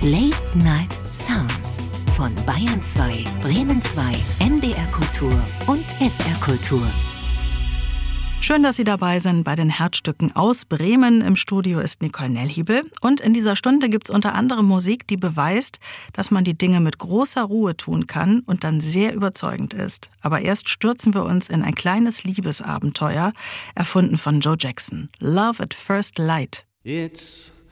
Late Night Sounds von Bayern 2, Bremen 2, NDR Kultur und SR Kultur. Schön, dass Sie dabei sind bei den Herzstücken aus Bremen. Im Studio ist Nicole Nellhiebel. Und in dieser Stunde gibt's unter anderem Musik, die beweist, dass man die Dinge mit großer Ruhe tun kann und dann sehr überzeugend ist. Aber erst stürzen wir uns in ein kleines Liebesabenteuer, erfunden von Joe Jackson. Love at First Light. It's